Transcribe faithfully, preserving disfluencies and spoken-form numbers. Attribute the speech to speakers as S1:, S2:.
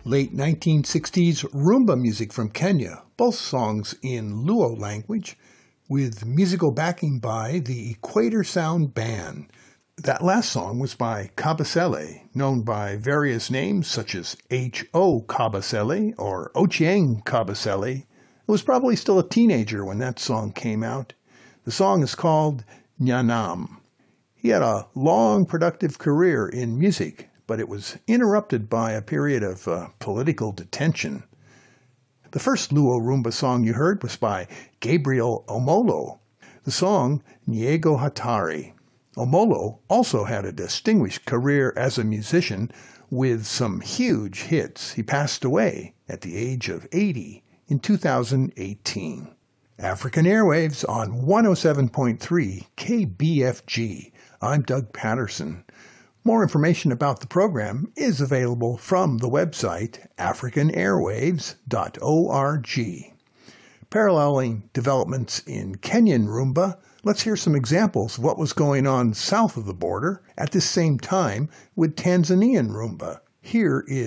S1: late nineteen sixties Rumba music from Kenya, both songs in Luo language, with musical backing by the Equator Sound Band. That last song was by Kabasele, known by various names such as H O Kabasele or Ochieng Kabasele. It was probably still a teenager when that song came out. The song is called Nyanam. He had a long, productive career in music, but it was interrupted by a period of uh, political detention. The first Luo Rumba song you heard was by Gabriel Omolo, the song Niego Hatari. Omolo also had a distinguished career as a musician with some huge hits. He passed away at the age of eighty in two thousand eighteen. African Airwaves on one oh seven point three K B F G. I'm Doug Patterson. More information about the program is available from the website african airwaves dot org. Paralleling developments in Kenyan Rumba, let's hear some examples of what was going on south of the border at the same time with Tanzanian Rumba. Here is